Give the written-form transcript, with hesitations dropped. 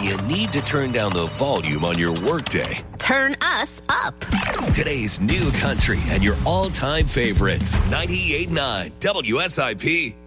you need to turn down the volume on your workday? Turn us up. Today's new country and your all-time favorites. 98.9 WSIP.